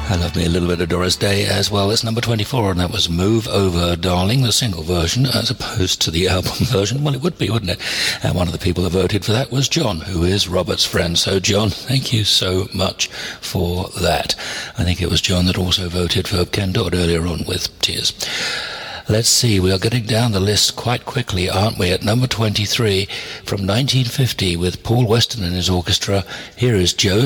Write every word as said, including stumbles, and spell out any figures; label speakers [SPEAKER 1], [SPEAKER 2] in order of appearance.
[SPEAKER 1] I love me a little bit of Doris Day as well. It's number twenty-four, and that was Move Over, Darling, the single version, as opposed to the album version. Well, it would be, wouldn't it? And one of the people that voted for that was John, who is Robert's friend. So, John, thank you so much for that. I think it was John that also voted for Ken Dodd earlier on with Tears. Let's see, we are getting down the list quite quickly, aren't we? At number twenty-three, from nineteen fifty, with Paul Weston and his orchestra, here is Joe